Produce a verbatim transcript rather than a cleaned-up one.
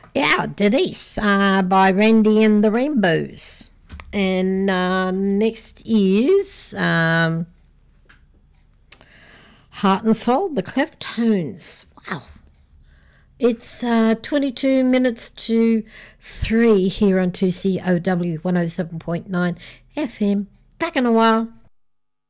Yeah, Denise uh, by Randy and the Rainbows. And uh, next is um, Heart and Soul, the Cleft Tones. Wow. It's uh, twenty-two minutes to three here on two C O W one oh seven point nine F M. Back in a while.